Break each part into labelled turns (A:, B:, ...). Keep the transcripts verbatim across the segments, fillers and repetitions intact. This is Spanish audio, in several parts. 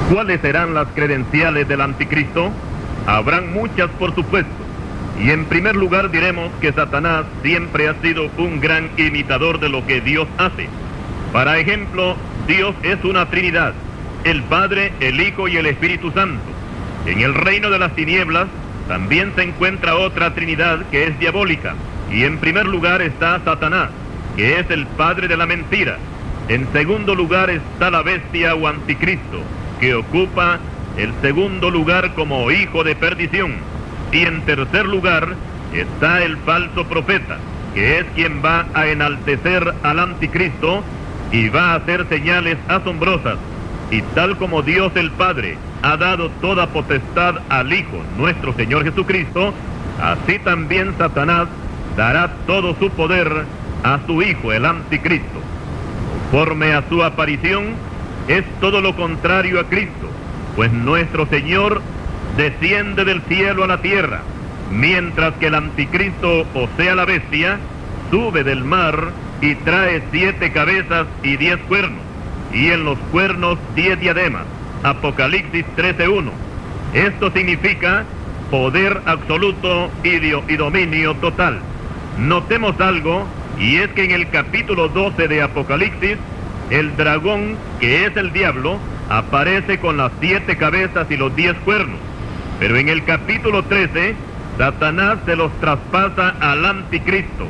A: ¿Cuáles serán las credenciales del anticristo? Habrán muchas, por supuesto. Y en primer lugar diremos que Satanás siempre ha sido un gran imitador de lo que Dios hace. Para ejemplo, Dios es una Trinidad, el Padre, el Hijo y el Espíritu Santo. En el reino de las tinieblas también se encuentra otra Trinidad que es diabólica. Y en primer lugar está Satanás, que es el padre de la mentira. En segundo lugar está la bestia o anticristo, que ocupa el segundo lugar como hijo de perdición. Y en tercer lugar está el falso profeta, que es quien va a enaltecer al anticristo y va a hacer señales asombrosas. Y tal como Dios el Padre ha dado toda potestad al Hijo, nuestro Señor Jesucristo, así también Satanás dará todo su poder a su Hijo, el anticristo. Conforme a su aparición, es todo lo contrario a Cristo, pues nuestro Señor desciende del cielo a la tierra, mientras que el anticristo, o sea la bestia, sube del mar y trae siete cabezas y diez cuernos, y en los cuernos diez diademas. Apocalipsis trece uno. Esto significa poder absoluto y, y dominio total. Notemos algo, y es que en el capítulo doce de Apocalipsis, el dragón, que es el diablo, aparece con las siete cabezas y los diez cuernos. Pero en el capítulo trece, Satanás se los traspasa al anticristo.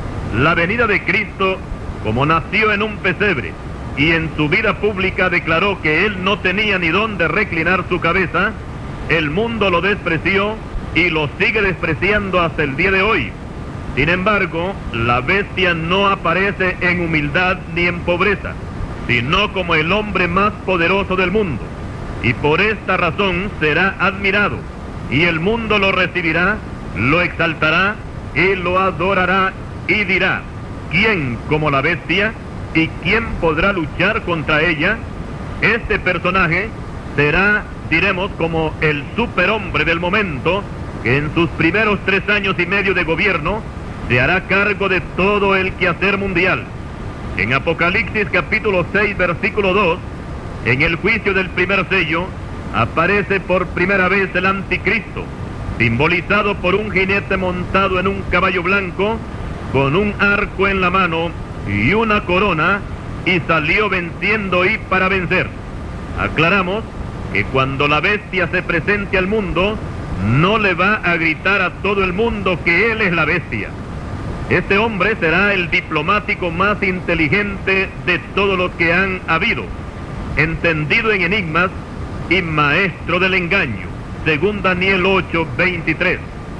A: La venida de Cristo, como nació en un pesebre, y en su vida pública declaró que él no tenía ni dónde reclinar su cabeza, el mundo lo despreció y lo sigue despreciando hasta el día de hoy. Sin embargo, la bestia no aparece en humildad ni en pobreza, sino como el hombre más poderoso del mundo. Y por esta razón será admirado, y el mundo lo recibirá, lo exaltará y lo adorará, y dirá: ¿quién como la bestia? ¿Y quién podrá luchar contra ella? Este personaje será, diremos, como el superhombre del momento, que en sus primeros tres años y medio de gobierno se hará cargo de todo el quehacer mundial. En Apocalipsis capítulo seis, versículo dos, en el juicio del primer sello, aparece por primera vez el anticristo, simbolizado por un jinete montado en un caballo blanco, con un arco en la mano y una corona, y salió venciendo y para vencer. Aclaramos que cuando la bestia se presente al mundo, no le va a gritar a todo el mundo que él es la bestia. Este hombre será el diplomático más inteligente de todos los que han habido, entendido en enigmas y maestro del engaño, según Daniel ocho, veintitrés.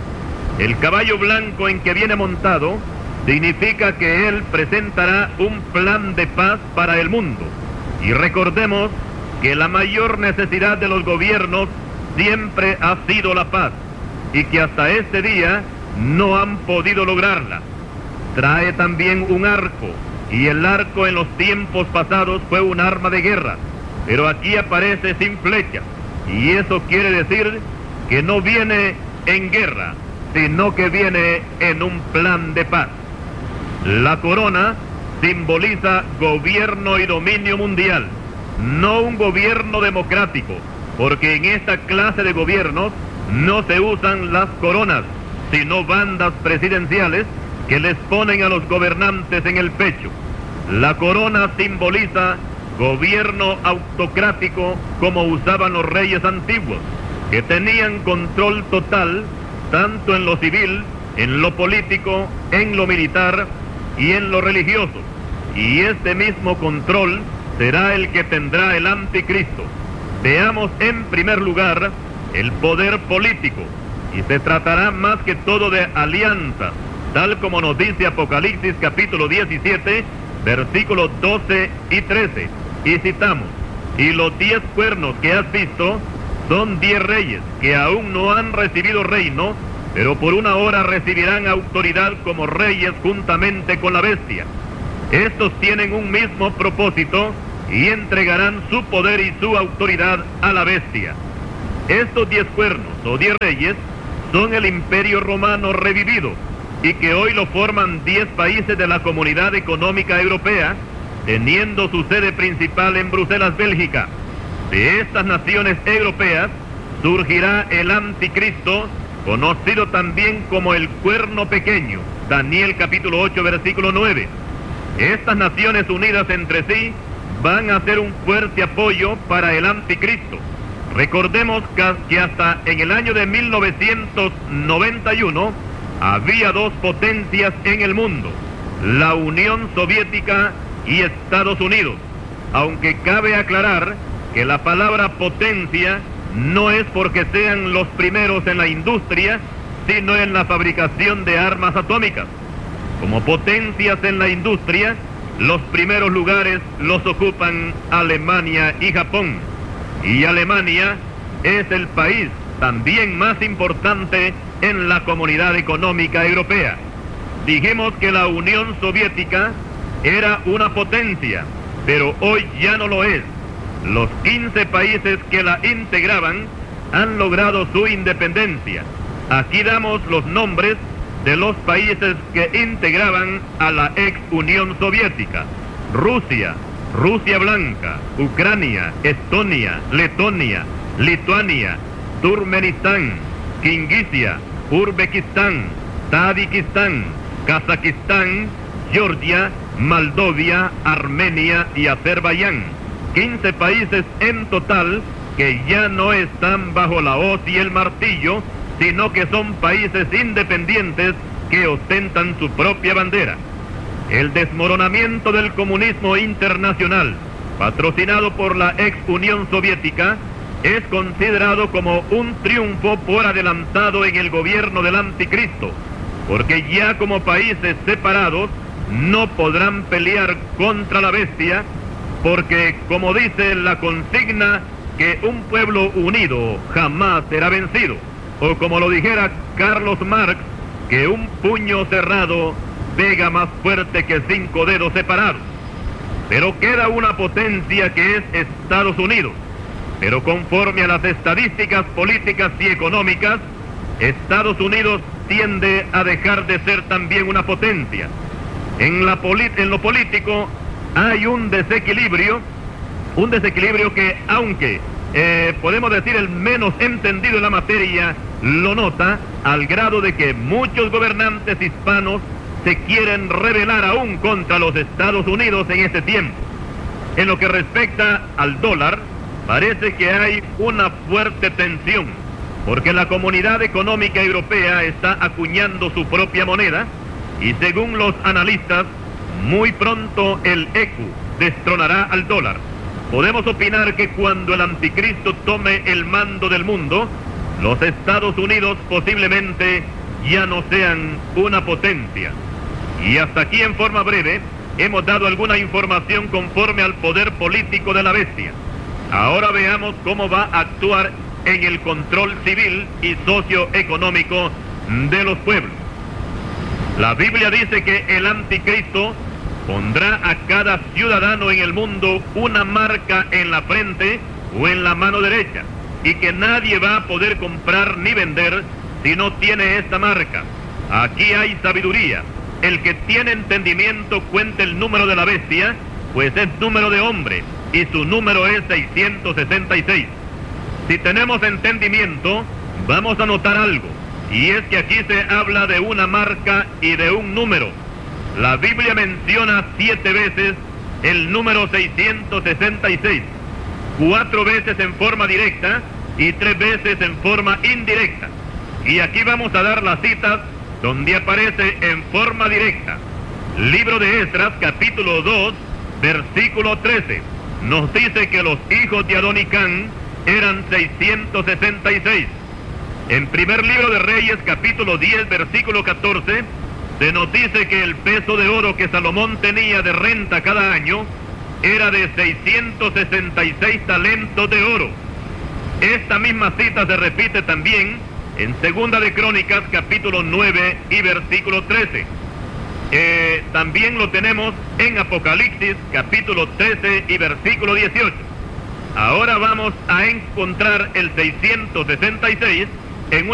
A: El caballo blanco en que viene montado significa que él presentará un plan de paz para el mundo. Y recordemos que la mayor necesidad de los gobiernos siempre ha sido la paz, y que hasta este día no han podido lograrla. Trae también un arco, y el arco en los tiempos pasados fue un arma de guerra, pero aquí aparece sin flecha, y eso quiere decir que no viene en guerra, sino que viene en un plan de paz. La corona simboliza gobierno y dominio mundial, no un gobierno democrático, porque en esta clase de gobiernos no se usan las coronas, sino bandas presidenciales que les ponen a los gobernantes en el pecho. La corona simboliza gobierno autocrático, como usaban los reyes antiguos, que tenían control total tanto en lo civil, en lo político, en lo militar y en lo religioso. Y este mismo control será el que tendrá el anticristo. Veamos en primer lugar el poder político, y se tratará más que todo de alianzas, tal como nos dice Apocalipsis capítulo diecisiete, versículos doce y trece, y citamos: y los diez cuernos que has visto son diez reyes que aún no han recibido reino, pero por una hora recibirán autoridad como reyes juntamente con la bestia. Estos tienen un mismo propósito y entregarán su poder y su autoridad a la bestia. Estos diez cuernos o diez reyes son el imperio romano revivido, y que hoy lo forman diez países de la Comunidad Económica Europea, teniendo su sede principal en Bruselas, Bélgica. De estas naciones europeas surgirá el anticristo, conocido también como el cuerno pequeño. Daniel capítulo ocho, versículo nueve. Estas naciones unidas entre sí van a ser un fuerte apoyo para el anticristo. Recordemos que hasta en el año de mil novecientos noventa y uno había dos potencias en el mundo, la Unión Soviética y Estados Unidos, aunque cabe aclarar que la palabra potencia no es porque sean los primeros en la industria, sino en la fabricación de armas atómicas. Como potencias en la industria, los primeros lugares los ocupan Alemania y Japón. Y Alemania es el país también más importante en la comunidad económica europea. Dijimos que la Unión Soviética era una potencia, pero hoy ya no lo es. Los quince países que la integraban han logrado su independencia. Aquí damos los nombres de los países que integraban a la ex Unión Soviética: Rusia, Rusia Blanca, Ucrania, Estonia, Letonia, Lituania, Turkmenistán, Kirguisia, Uzbekistán, Tadjikistán, Kazajistán, Georgia, Moldavia, Armenia y Azerbaiyán. quince países en total que ya no están bajo la hoz y el martillo, sino que son países independientes que ostentan su propia bandera. El desmoronamiento del comunismo internacional, patrocinado por la ex Unión Soviética, es considerado como un triunfo por adelantado en el gobierno del anticristo, porque ya como países separados no podrán pelear contra la bestia, porque como dice la consigna, que un pueblo unido jamás será vencido, o como lo dijera Carlos Marx, que un puño cerrado pega más fuerte que cinco dedos separados. Pero queda una potencia que es Estados Unidos, pero conforme a las estadísticas políticas y económicas, Estados Unidos tiende a dejar de ser también una potencia. En, la en lo político hay un desequilibrio, un desequilibrio que, aunque eh, podemos decir el menos entendido en la materia, lo nota, al grado de que muchos gobernantes hispanos se quieren rebelar aún contra los Estados Unidos en este tiempo. En lo que respecta al dólar, parece que hay una fuerte tensión, porque la Comunidad Económica Europea está acuñando su propia moneda, y según los analistas, muy pronto el ecu destronará al dólar. Podemos opinar que cuando el anticristo tome el mando del mundo, los Estados Unidos posiblemente ya no sean una potencia. Y hasta aquí, en forma breve, hemos dado alguna información conforme al poder político de la bestia. Ahora veamos cómo va a actuar en el control civil y socioeconómico de los pueblos. La Biblia dice que el anticristo pondrá a cada ciudadano en el mundo una marca en la frente o en la mano derecha, y que nadie va a poder comprar ni vender si no tiene esta marca. Aquí hay sabiduría. El que tiene entendimiento cuenta el número de la bestia, pues es número de hombre, y su número es seiscientos sesenta y seis. Si tenemos entendimiento, vamos a notar algo, y es que aquí se habla de una marca y de un número. La Biblia menciona siete veces el número seiscientos sesenta y seis, cuatro veces en forma directa y tres veces en forma indirecta. Y aquí vamos a dar las citas donde aparece en forma directa. Libro de Esdras, capítulo dos, versículo trece, nos dice que los hijos de Adonicán eran seiscientos sesenta y seis. En primer libro de Reyes, capítulo diez, versículo catorce, se nos dice que el peso de oro que Salomón tenía de renta cada año era de seiscientos sesenta y seis talentos de oro. Esta misma cita se repite también en Segunda de Crónicas, capítulo nueve y versículo trece. Eh, también lo tenemos en Apocalipsis, capítulo trece y versículo dieciocho. Ahora vamos a encontrar el seiscientos sesenta y seis en una